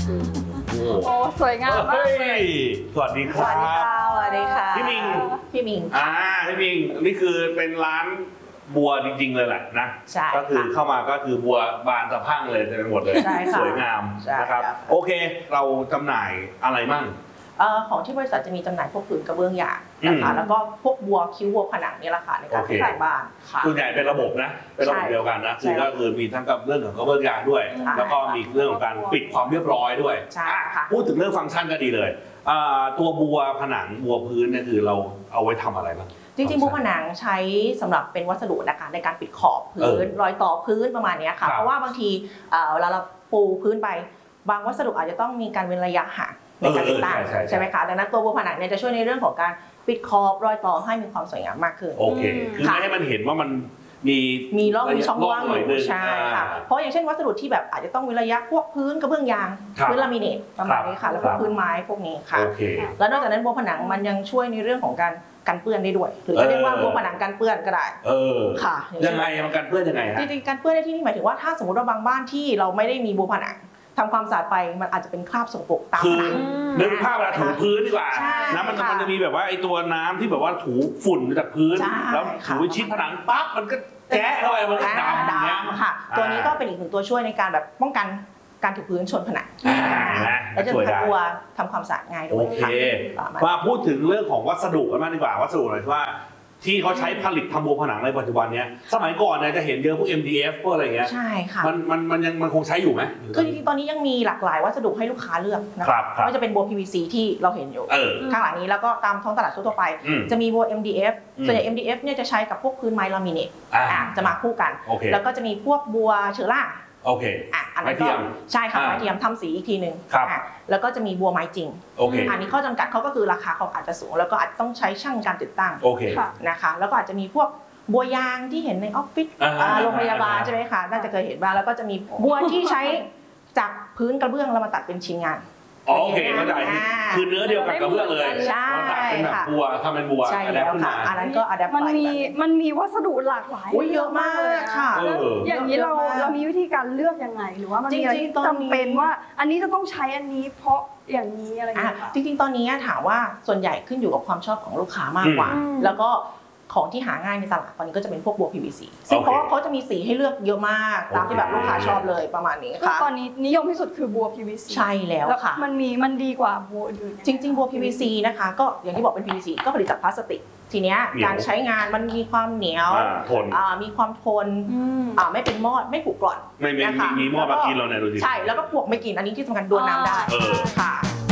โอ้สวยงามมากเลยสวัสดีครับสวัสดีค่ะพี่มิงพี่มิงพี่มิงนี่คือเป็นร้านบัวจริงๆเลยแหละนะก็คือเข้ามาก็คือบัวบานสะพั่งเลยเต็มไปหมดเลยสวยงามนะครับโอเคเราจำหน่ายอะไรมั่งของที่บริษัทจะมีจำหน่ายพวกผืนกระเบื้องยางนะคะแล้วก็พวกบัวคิ้วบัวผนังนี่แหละค่ะในการขายบ้านค่ะส่วนใหญ่เป็นระบบนะเป็นระบบเดียวกันนะคือก็คือมีทั้งกับเรื่องของกระเบื้องยางด้วยแล้วก็มีเรื่องของการปิดความเรียบร้อยด้วยพูดถึงเรื่องฟังก์ชันก็ดีเลยตัวบัวผนังบัวพื้นเนี่ยคือเราเอาไว้ทำอะไรบ้างจริงๆบัวผนังใช้สำหรับเป็นวัสดุนะคะในการปิดขอบพื้นรอยต่อพื้นประมาณนี้ค่ะเพราะว่าบางทีเวลาเราปูพื้นไปบางวัสดุอาจจะต้องมีการเว้นระยะห่างในการติดตั้งใช่ไหมคะดังนั้นตัวบัวผนังเนี่ยจะช่วยในเรื่องของการปิดขอบรอยต่อให้มีความสวยงามมากขึ้นโอเคคือไม่ให้มันเห็นว่ามันมีร่องมีช่องว่างอยู่ใช่ค่ะเพราะอย่างเช่นวัสดุที่แบบอาจจะต้องเว้นระยะพวกพื้นกระเบื้องยางพื้นลามิเนตประมาณนี้ค่ะแล้วก็พื้นไม้พวกนี้ค่ะแล้วนอกจากนั้นบัวผนังมันยังช่วยในเรื่องของการกันเปื้อนได้ด้วยหรือจะเรียกว่าบัวผนังกันเปื้อนก็ได้ค่ะยังไงมันกันเปื้อนยังไงฮะจริงๆกันเปื้อนในที่นี้หมายถึงว่าถ้าสมมติว่าบางบ้านที่เราไม่ได้มีบัวผนังทำความสะอาดไปมันอาจจะเป็นคราบสกปรกตามผนังนึกภาพเวลาถูพื้นดีกว่าน้ำมันจะมีแบบว่าไอตัวน้ำที่แบบว่าถูฝุ่นจากพื้นแล้วถูชิดผนังปั๊บมันก็แจ๊ะเข้าไปมันก็ดำค่ะตัวนี้ก็เป็นอีกหนึ่งตัวช่วยในการแบบป้องกันการถูพื้นชนผนังและจะทำตัวทำความสะอาดง่ายด้วยค่ะมาพูดถึงเรื่องของวัสดุกันบ้างดีกว่าวัสดุหน่อยว่าที่เขาใช้ผลิตทำบัวผนังในปัจจุบันนี้สมัยก่อนเนี่ยจะเห็นเยอะพวก MDF พวกอะไรเงี้ยใช่ค่ะมันคงใช้อยู่ไหมคือจริงๆตอนนี้ยังมีหลากหลายวัสดุให้ลูกค้าเลือกนะครับไม่ว่าจะเป็นบัว PVC ที่เราเห็นอยู่ข้างหลังนี้แล้วก็ตามท้องตลาดทั่วไปจะมีบัว MDF ส่วนใหญ่ MDF เนี่ยจะใช้กับพวกพื้นไม้ลามิเนตจะมาคู่กันแล้วก็จะมีพวกบัวเชอร่าโอเคอันนั้นก็ใช่ค่ะไม้เทียมทำสีอีกทีหนึ่งแล้วก็จะมีบัวไม้จริงอันนี้ข้อจำกัดเขาก็คือราคาเขาอาจจะสูงแล้วก็อาจจะต้องใช้ช่างการติดตั้งนะคะแล้วก็อาจจะมีพวกบัวยางที่เห็นในออฟฟิศโรงพยาบาลใช่ไหมคะน่าจะเคยเห็นบ้างแล้วก็จะมีบัวที่ใช้จากพื้นกระเบื้องแล้วมาตัดเป็นชิ้นงานโอเคเข้าใจคือเนื้อเดียวกับกระเบื้องเลยใช่เป็นแบบบัวทำเป็นบัวใช่แล้วค่ะอันนั้นก็อะแดปมันมีวัสดุหลากหลายเยอะมากเลยค่ะอย่างนี้เรามีวิธีการเลือกยังไงหรือว่ามันมีอะไรจำเป็นว่าอันนี้จะต้องใช้อันนี้เพราะอย่างนี้อะไรอย่างเงี้ยจริงๆตอนนี้ถามว่าส่วนใหญ่ขึ้นอยู่กับความชอบของลูกค้ามากกว่าแล้วก็ของที่หาง่ายในตลาดตอนนี้ก็จะเป็นพวกบัว PVC ซึ่งเพราะว่าเขาจะมีสีให้เลือกเยอะมากตามที่แบบลูกค้าชอบเลยประมาณนี้ค่ะตอนนี้นิยมที่สุดคือบัว PVC ใช่แล้วค่ะมันดีกว่าบัวอื่นจริงๆบัว PVC นะคะก็อย่างที่บอกเป็น PVC ก็ผลิตจากพลาสติกทีเนี้ยการใช้งานมันมีความเหนียวมีความทนไม่เป็นมอดไม่ผุกร่อนไม่มีมอดมากินเราเนี่ยดูสิใช่แล้วก็พวกไม่กินอันนี้ที่สำคัญโดนน้ำได้ค่ะ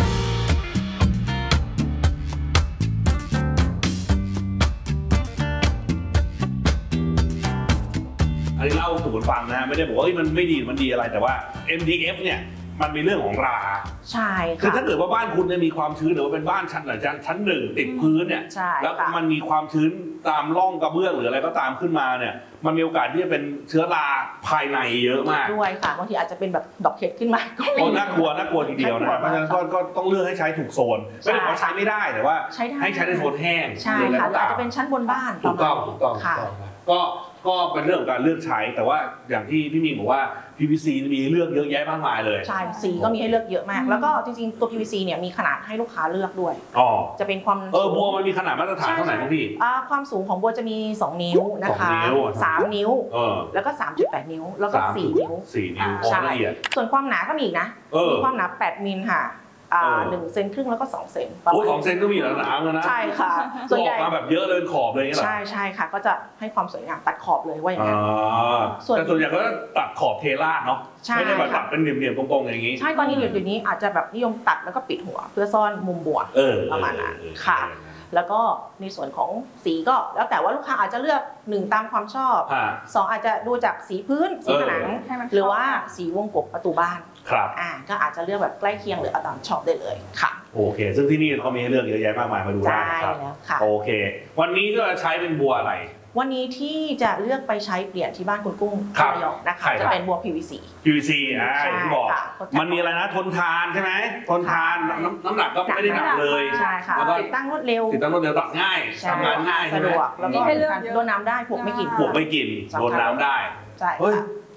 อันนี้เล่าสู่กันฟังนะไม่ได้บอกว่ามันไม่ดีมันดีอะไรแต่ว่า MDF เนี่ยมันมีเรื่องของราใช่คือถ้าเกิดว่าบ้านคุณเนี่ยมีความชื้นหรือว่าเป็นบ้านชั้นหนึ่งติดพื้นเนี่ยแล้วมันมีความชื้นตามร่องกระเบื้องหรืออะไรก็ตามขึ้นมาเนี่ยมันมีโอกาสที่จะเป็นเชื้อราภายในเยอะมากด้วยค่ะบางทีอาจจะเป็นแบบดอกเห็ดขึ้นมาก็น่ากลัวทีเดียวนะเพราะฉะนั้นก็ต้องเลือกให้ใช้ถูกโซนไม่ได้ว่าใช้ไม่ได้แต่ว่าให้ใช้ในโซนแห้งใช่ค่ะอาจจะเป็นชั้นบนบ้านถูกต้องค่ะก็เป็นเรื่องของการเลือกใช้แต่ว่าอย่างที่พี่มิงบอกว่า PVC มีเลือกเยอะแยะมากมายเลยใช่สีก็มีให้เลือกเยอะมากแล้วก็จริงๆตัว PVC เนี่ยมีขนาดให้ลูกค้าเลือกด้วยจะเป็นความบัวมันมีขนาดมาตรฐานเท่าไหร่ครับพี่ความสูงของบัวจะมี2นิ้วนะคะ3นิ้วแล้วก็ 3.8 นิ้วแล้วก็4นิ้วใช่ส่วนความหนาก็มีอีกนะมีความหนา8มิลค่ะ1 เซนครึ่งแล้วก็2 เซน 2 เซนก็มีแล้วนะใช่ค่ะส่วนใหญ่มาแบบเยอะเลยขอบเลยใช่ค่ะก็จะให้ความสวยงามตัดขอบเลยว่าอย่างนั้นแต่ส่วนใหญ่ก็ตัดขอบเทราดเนาะไม่ได้แบบตัดเป็นเหลี่ยมๆตรงๆอย่างนี้ใช่ตอนนี้เดี๋ยวนี้อาจจะแบบนิยมตัดแล้วก็ปิดหัวเพื่อซ่อนมุมบัวประมาณนั้นค่ะแล้วก็ในส่วนของสีก็แล้วแต่ว่าลูกค้าอาจจะเลือก1ตามความชอบ2อาจจะดูจากสีพื้นสีผนังหรือว่าสีวงกบประตูบ้านครับก็อาจจะเลือกแบบใกล้เคียงหรือเอาตามชอบได้เลยค่ะโอเคซึ่งที่นี่เขามีเลือกเยอะแยะมากมายมาดูได้ครับโอเควันนี้ก็จะใช้เป็นบัวอะไรวันนี้ที่จะเลือกไปใช้เปลี่ยนที่บ้านคุณกุ้งระยองนะคะจะเป็นบัว PVC ที่บอกมันมีอะไรนะทนทานใช่ไหมทนทานน้ำหนักก็ไม่ได้หนักเลยใช่ค่ะติดตั้งรวดเร็วตัดง่ายทำงานง่ายสะดวกแล้วก็โดนน้ำได้พวกไม่กินโดนน้ำได้ใช่เฮ้ย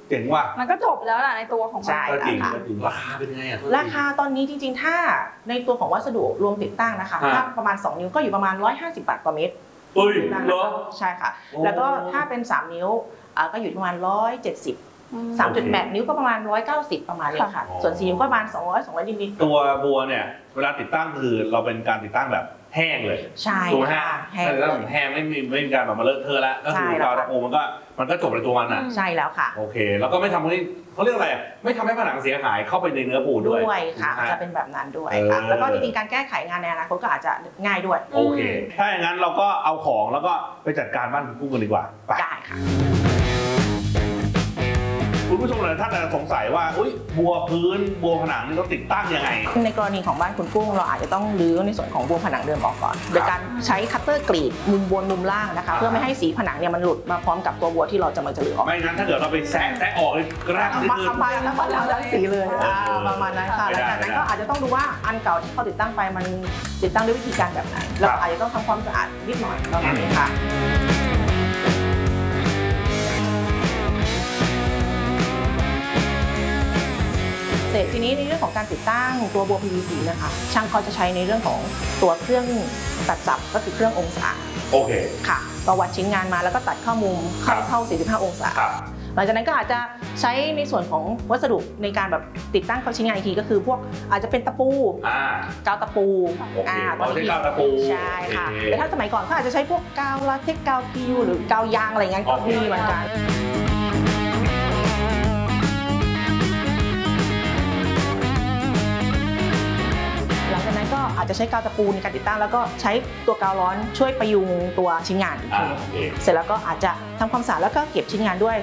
เจ๋งว่ะมันก็จบแล้วล่ะในตัวของมันใช่ก็จริงค่ะก็จริงราคาเป็นไงอ่ะราคาตอนนี้จริงๆ ถ้าในตัวของวัสดุรวมติดตั้งนะคะถ้าประมาณ 2 นิ้วก็อยู่ประมาณ 150 บาทต่อเม็ดเอ้ยติดตั้งเหรอใช่ค่ะโอ้แล้วก็ถ้าเป็น 3 นิ้วก็อยู่ประมาณ 170 โอเค 3.8 นิ้วก็ประมาณ 190 ประมาณนี้ค่ะ ส่วน 4 นิ้วก็ประมาณ 200 นิดๆตัวบัวเนี่ยเวลาติดตั้งคือเราเป็นการติดตั้งแบบแห้งเลยใช่ถูกไหมฮะค่ะแห้งถ้าติดเลตั้งแบบยแห้งไม่มีการแบบมาเลอะเทอะแล้วก็คือใช่แล้วกาวตะปูมันก็จบในตัวมันอ่ะใช่แล้วค่ะโอเค แล้วก็ไม่ทำให้เขาเรียกอะไรอ่ะไม่ทำให้ผนังเสียหายเข้าไปในเนื้อปูนด้วยด้วยค่ะถูกไหมจะเป็นแบบนั้นด้วยค่ะ แล้วก็จริงๆ การแก้ไขงานในอนาคตก็อาจจะง่ายด้วยโอเค ถ้าอย่างนั้นเราก็เอาของแล้วก็ไปจัดการบ้านคุณกุ้งกันดีกว่าไปได้ค่ะคุณผู้ชมหลายท่านอาจจะสงสัยว่าอุ๊ยบัวพื้นบัวผนังนี่เราติดตั้งยังไงในกรณีของบ้านคุณกุ้งเราอาจจะต้องรื้อในส่วนของบัวผนังเดิมออกก่อน โดยการใช้คัตเตอร์กรีดมุมบนมุมล่างนะคะ เพื่อไม่ให้สีผนังเนี่ยมันหลุดมาพร้อมกับตัวบัวที่เราจะมารื้อออกไม่งั้นถ้าเกิดเราไปแซะออกเลยกระด้างเอานิดมานึงเอาไปแล้วก็แล้วสีเลยประมาณนั้นค่ะไม่หลังได้จากนั้นไม่ได้ก็อาจจะต้องดูว่าอันเก่าที่เขาติดตั้งไปมันติดตั้งด้วยวิธีการแบบไหนเราอาจจะต้องทำความสะอาดนิดหน่อยประมาณนี้ค่ะ เสร็จทีนี้ในเรื่องของการติดตั้งตัวบัว PVC นะคะช่างเขาจะใช้ในเรื่องของตัวเครื่องตัดสับก็คือเครื่ององศาโอเคค่ะก็วัดชิ้นงานมาแล้วก็ตัดเข้ามุมครับเข้า 45 องศาครับหลังจากนั้นก็อาจจะใช้ในส่วนของวัสดุในการแบบติดตั้งเข้าชิ้นงานอีกทีก็คือพวกอาจจะเป็นตะปู กาวตะปูโอเคตอนเราใช้นี้กาวตะปูใช่ค่ะโอเคแต่ถ้าสมัยก่อนเขาอาจจะใช้พวกกาวลาเทคกาวพิวหรือกาวยางอะไรเงี้ยก็มีเหมือนกัน หลังจากนั้นก็อาจจะใช้กาวตะปูในการติดตั้งแล้วก็ใช้ตัวกาวร้อนช่วยประยุงตัวชิ้นงานอีกทีโอเคเสร็จแล้วก็อาจจะทำความสะอาดแล้วก็เก็บชิ้นงานด้วย